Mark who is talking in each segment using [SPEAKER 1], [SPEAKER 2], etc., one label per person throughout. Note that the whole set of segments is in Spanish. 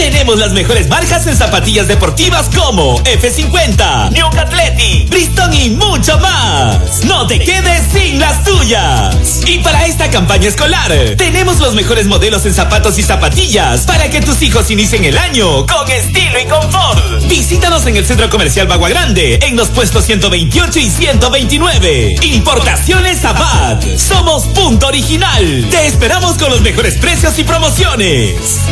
[SPEAKER 1] Tenemos las mejores marcas en zapatillas deportivas como F50, New Athletic, Bristol y mucho más. No te quedes sin las tuyas. Y para esta campaña escolar, tenemos los mejores modelos en zapatos y zapatillas para que tus hijos inicien el año con estilo y confort. Visítanos en el Centro Comercial Bagua Grande, en los puestos 128 y 129. Importaciones Abad. Somos punto original. Te esperamos con los mejores precios y promociones.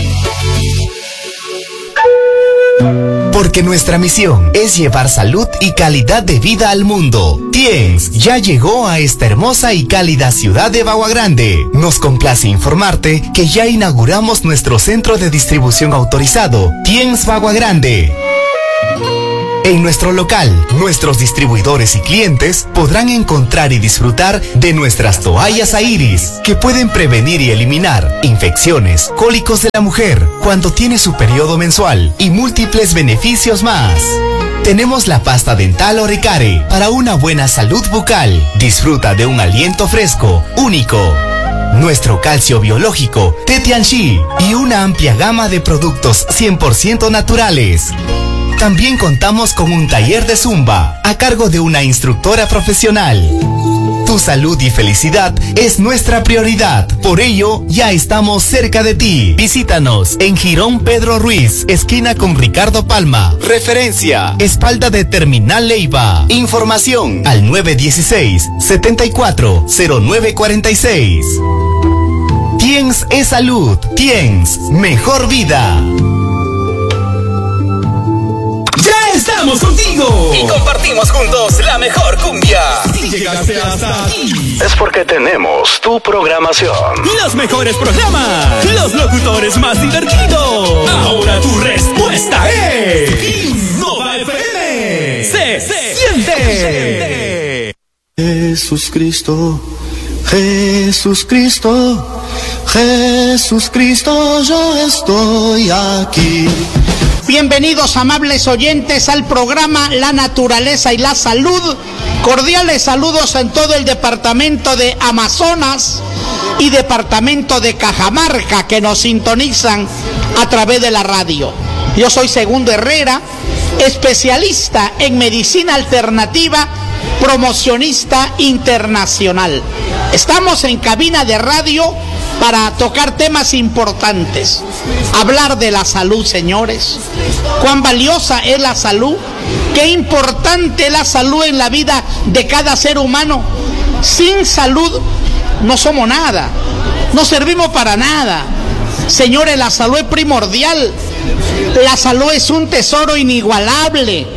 [SPEAKER 2] Porque nuestra misión es llevar salud y calidad de vida al mundo. Tiens ya llegó a esta hermosa y cálida ciudad de Bagua Grande. Nos complace informarte que ya inauguramos nuestro centro de distribución autorizado, Tiens Bagua Grande. En nuestro local, nuestros distribuidores y clientes podrán encontrar y disfrutar de nuestras toallas Airis, que pueden prevenir y eliminar infecciones, cólicos de la mujer cuando tiene su periodo mensual y múltiples beneficios más. Tenemos la pasta dental Orecare para una buena salud bucal. Disfruta de un aliento fresco, único. Nuestro calcio biológico, Tetianxi, y una amplia gama de productos 100% naturales. También contamos con un taller de Zumba a cargo de una instructora profesional. Tu salud y felicidad es nuestra prioridad. Por ello, ya estamos cerca de ti. Visítanos en Jirón Pedro Ruiz, esquina con Ricardo Palma. Referencia, espalda de Terminal Leiva. Información al 916-740946. Tiens es salud. Tiens, mejor vida.
[SPEAKER 1] ¡Estamos contigo!
[SPEAKER 3] Y compartimos juntos la mejor cumbia.
[SPEAKER 1] Si llegaste hasta aquí,
[SPEAKER 3] es porque tenemos tu programación.
[SPEAKER 1] los mejores programas, los locutores más divertidos. Ahora tu respuesta es Innova FM. Se siente.
[SPEAKER 4] Jesús Cristo, Jesús Cristo, Jesús Cristo, yo estoy aquí.
[SPEAKER 5] Bienvenidos, amables oyentes, al programa La Naturaleza y la Salud. Cordiales saludos en todo el departamento de Amazonas y departamento de Cajamarca, que nos sintonizan a través de la radio. Yo soy Segundo Herrera, especialista en medicina alternativa, promocionista internacional. Estamos en cabina de radio para tocar temas importantes, hablar de la salud, señores. Cuán valiosa es la salud, qué importante es la salud en la vida de cada ser humano. Sin salud no somos nada, no servimos para nada. Señores, la salud es primordial, la salud es un tesoro inigualable.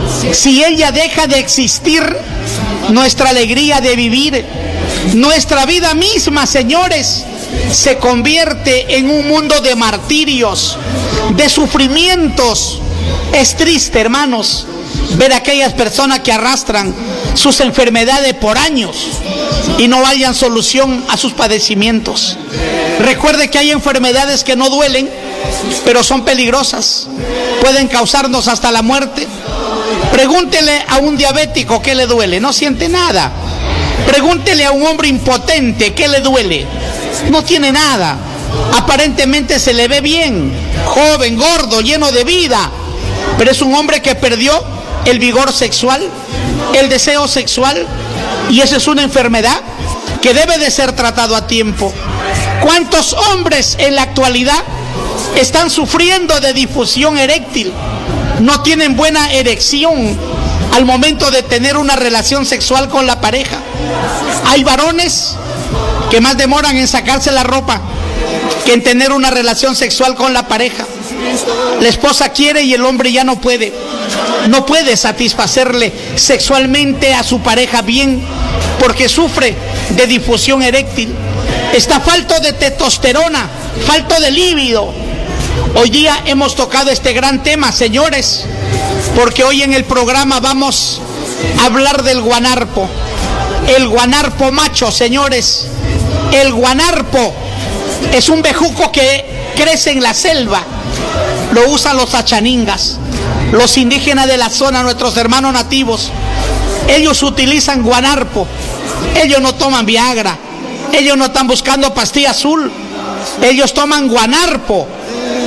[SPEAKER 5] Si ella deja de existir, nuestra alegría de vivir, nuestra vida misma, señores, se convierte en un mundo de martirios, de sufrimientos. Es triste, hermanos, ver a aquellas personas que arrastran sus enfermedades por años y no hayan solución a sus padecimientos. Recuerde que hay enfermedades que no duelen, pero son peligrosas, pueden causarnos hasta la muerte. Pregúntele a un diabético qué le duele, no siente nada. Pregúntele a un hombre impotente qué le duele, no tiene nada. Aparentemente se le ve bien, joven, gordo, lleno de vida, pero es un hombre que perdió el vigor sexual, el deseo sexual, y esa es una enfermedad que debe de ser tratado a tiempo. ¿Cuántos hombres en la actualidad están sufriendo de disfunción eréctil? No tienen buena erección al momento de tener una relación sexual con la pareja. Hay varones que más demoran en sacarse la ropa que en tener una relación sexual con la pareja. La esposa quiere y el hombre ya no puede satisfacerle sexualmente a su pareja bien, porque sufre de disfunción eréctil. Está falto de testosterona, falto de líbido. Hoy día hemos tocado este gran tema, señores, porque hoy en el programa vamos a hablar del guanarpo. El guanarpo macho, señores. El guanarpo es un bejuco que crece en la selva. Lo usan los achaningas, los indígenas de la zona, nuestros hermanos nativos. Ellos utilizan guanarpo. Ellos no toman Viagra. Ellos no están buscando pastilla azul. Ellos toman guanarpo.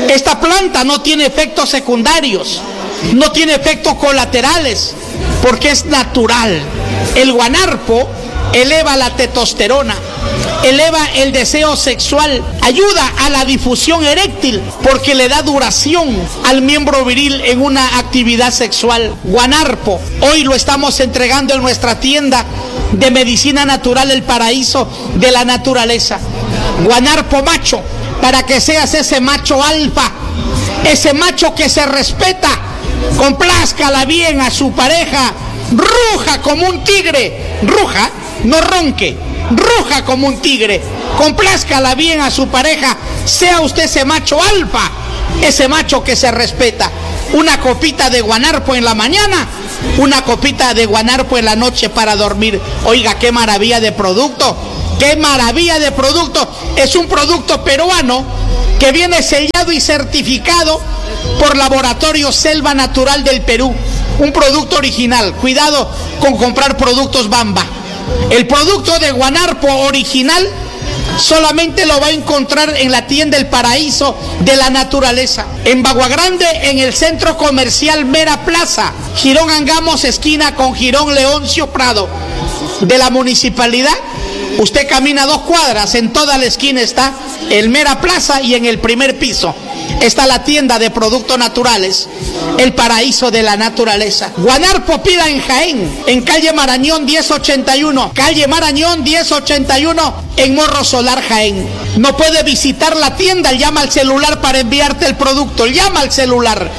[SPEAKER 5] Esta planta no tiene efectos secundarios, no tiene efectos colaterales, porque es natural. El guanarpo eleva la testosterona, eleva el deseo sexual, ayuda a la difusión eréctil porque le da duración al miembro viril en una actividad sexual. Guanarpo, hoy lo estamos entregando en nuestra tienda de medicina natural El Paraíso de la Naturaleza. Guanarpo macho, para que seas ese macho alfa, ese macho que se respeta, complázcala bien a su pareja, ruja como un tigre, ruja, no ronque, ruja como un tigre, complázcala bien a su pareja, sea usted ese macho alfa, ese macho que se respeta. Una copita de guanarpo en la mañana, una copita de guanarpo en la noche para dormir. Oiga, qué maravilla de producto, qué maravilla de producto. Es un producto peruano que viene sellado y certificado por Laboratorio Selva Natural del Perú, un producto original. Cuidado con comprar productos Bamba. El producto de guanarpo original solamente lo va a encontrar en la tienda El Paraíso de la Naturaleza, en Bagua Grande, en el centro comercial Mera Plaza, Girón Angamos, esquina con Girón Leoncio Prado, de la municipalidad. Usted camina 2 cuadras, en toda la esquina está el Mera Plaza y en el primer piso está la tienda de productos naturales, El Paraíso de la Naturaleza. Guanarpo pida en Jaén, en calle Marañón 1081, calle Marañón 1081, en Morro Solar, Jaén. No puede visitar la tienda, llama al celular para enviarte el producto, llama al celular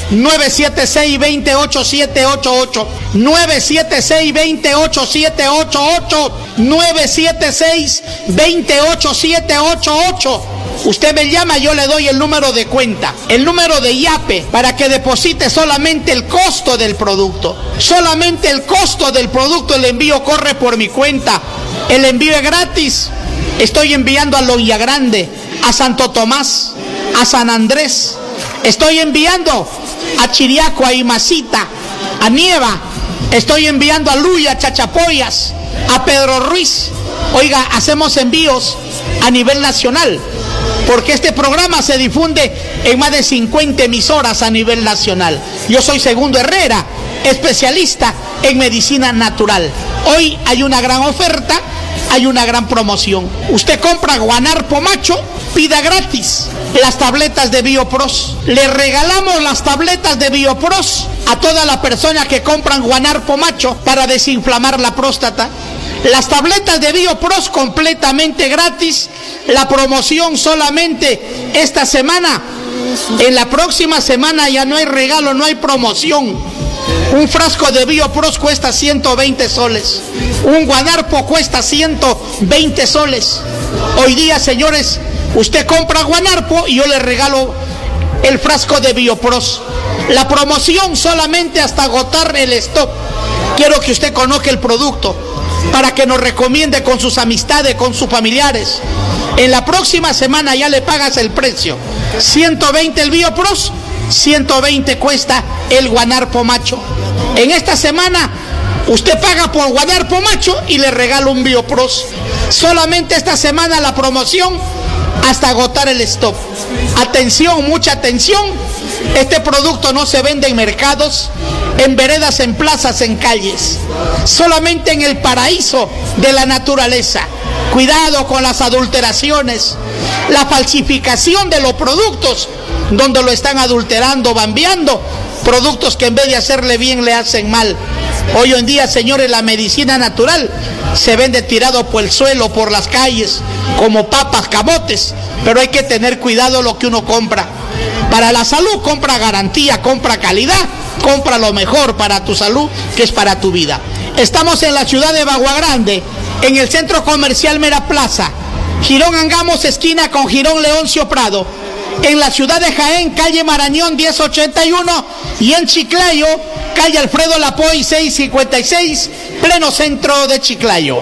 [SPEAKER 5] 976-28788, 976-28788, 976-28788. Usted me llama, yo le doy el número de cuenta, el número de IAPE, para que deposite solamente el costo del producto. Solamente el costo del producto, el envío corre por mi cuenta. El envío es gratis. Estoy enviando a Loya Grande, a Santo Tomás, a San Andrés. Estoy enviando a Chiriaco, a Imacita, a Nieva. Estoy enviando a Luya, a Chachapoyas, a Pedro Ruiz. Oiga, hacemos envíos a nivel nacional, porque este programa se difunde en más de 50 emisoras a nivel nacional. Yo soy Segundo Herrera, especialista en medicina natural. Hoy hay una gran oferta, hay una gran promoción. Usted compra guanarpo macho, pida gratis las tabletas de Biopros. Le regalamos las tabletas de Biopros a toda la persona que compran guanarpo macho para desinflamar la próstata. Las tabletas de Biopros completamente gratis. La promoción solamente esta semana. En la próxima semana ya no hay regalo, no hay promoción. Un frasco de Biopros cuesta 120 soles. Un guanarpo cuesta 120 soles. Hoy día, señores, usted compra guanarpo y yo le regalo el frasco de Biopros. La promoción solamente hasta agotar el stock. Quiero que usted conozca el producto para que nos recomiende con sus amistades, con sus familiares. En la próxima semana ya le pagas el precio. 120 el Biopros, 120 cuesta el guanarpo macho. En esta semana usted paga por guanarpo macho y le regalo un Biopros. Solamente esta semana la promoción hasta agotar el stock. Atención, mucha atención. Este producto no se vende en mercados, en veredas, en plazas, en calles. Solamente en El Paraíso de la Naturaleza. Cuidado con las adulteraciones, la falsificación de los productos, donde lo están adulterando, bambeando, productos que en vez de hacerle bien le hacen mal. Hoy en día, señores, la medicina natural se vende tirado por el suelo, por las calles, como papas, camotes, pero hay que tener cuidado lo que uno compra. Para la salud, compra garantía, compra calidad, compra lo mejor para tu salud, que es para tu vida. Estamos en la ciudad de Bagua Grande, en el centro comercial Mera Plaza, Girón Angamos, esquina con Girón Leoncio Prado. En la ciudad de Jaén, calle Marañón 1081, y en Chiclayo, calle Alfredo Lapoy 656, pleno centro de Chiclayo.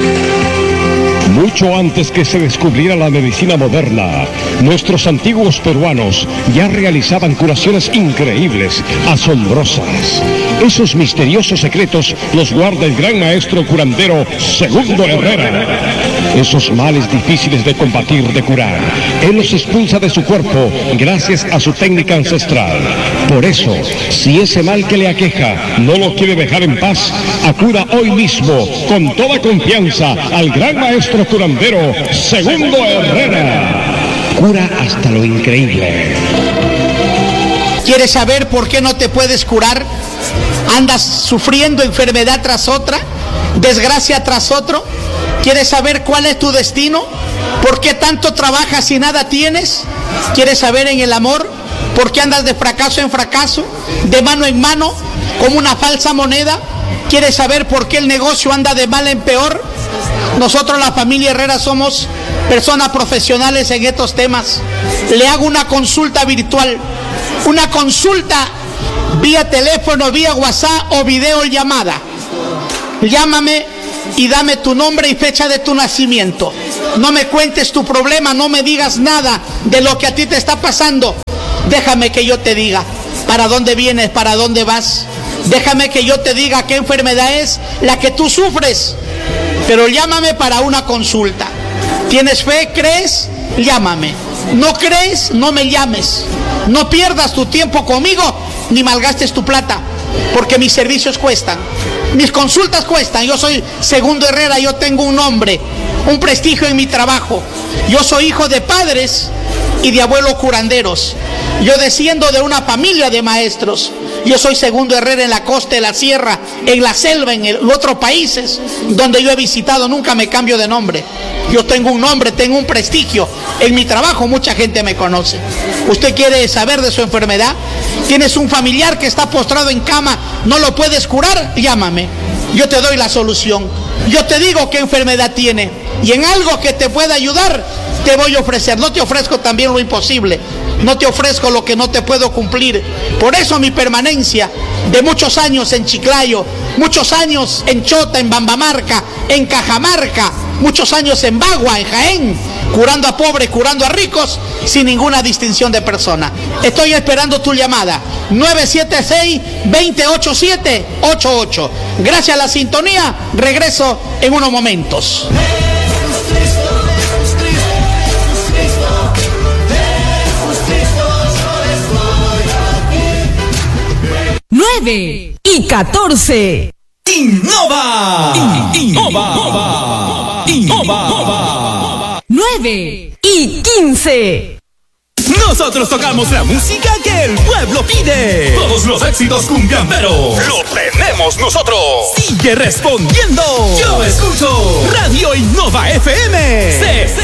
[SPEAKER 6] Mucho antes que se descubriera la medicina moderna, nuestros antiguos peruanos ya realizaban curaciones increíbles, asombrosas. Esos misteriosos secretos los guarda el gran maestro curandero Segundo Herrera. esos males difíciles de combatir, de curar. Él los expulsa de su cuerpo gracias a su técnica ancestral. Por eso, si ese mal que le aqueja no lo quiere dejar en paz, acuda hoy mismo con toda confianza al gran maestro curandero Segundo Herrera. Cura hasta lo increíble.
[SPEAKER 5] ¿Quieres saber por qué no te puedes curar? ¿Andas sufriendo enfermedad tras otra? ¿Desgracia tras otro? ¿Quieres saber cuál es tu destino? ¿Por qué tanto trabajas y nada tienes? ¿Quieres saber en el amor? ¿Por qué andas de fracaso en fracaso? ¿De mano en mano? ¿Como una falsa moneda? ¿Quieres saber por qué el negocio anda de mal en peor? Nosotros, la familia Herrera, somos personas profesionales en estos temas. Le hago una consulta virtual, una consulta vía teléfono, vía WhatsApp o videollamada. Llámame y dame tu nombre y fecha de tu nacimiento. No me cuentes tu problema, no me digas nada de lo que a ti te está pasando. Déjame que yo te diga para dónde vienes, para dónde vas. Déjame que yo te diga qué enfermedad es la que tú sufres. Pero llámame para una consulta. ¿Tienes fe? ¿Crees? Llámame. ¿No crees? No me llames. No pierdas tu tiempo conmigo ni malgastes tu plata, porque mis servicios cuestan, mis consultas cuestan. Yo soy Segundo Herrera, yo tengo un nombre, un prestigio en mi trabajo. Yo soy hijo de padres y de abuelos curanderos. Yo desciendo de una familia de maestros. Yo soy Segundo Herrera en la costa, en la sierra, en la selva, en otros países donde yo he visitado. Nunca me cambio de nombre. Yo tengo un nombre, tengo un prestigio. En mi trabajo mucha gente me conoce. ¿Usted quiere saber de su enfermedad? ¿Tienes un familiar que está postrado en cama? ¿No lo puedes curar? Llámame. Yo te doy la solución. Yo te digo qué enfermedad tiene. Y en algo que te pueda ayudar, te voy a ofrecer. No te ofrezco también lo imposible. No te ofrezco lo que no te puedo cumplir. Por eso mi permanencia de muchos años en Chiclayo, muchos años en Chota, en Bambamarca, en Cajamarca, muchos años en Bagua, en Jaén, curando a pobres, curando a ricos, sin ninguna distinción de persona. Estoy esperando tu llamada. 976-287-88. Gracias a la sintonía, regreso en unos momentos.
[SPEAKER 7] 9:14.
[SPEAKER 1] ¡Innova!
[SPEAKER 7] ¡Innova! ¡Innova! 9:15.
[SPEAKER 1] Nosotros tocamos la música que el pueblo pide. Todos los éxitos cumbiamberos lo tenemos nosotros. Sigue respondiendo. Yo escucho Radio Innova FM.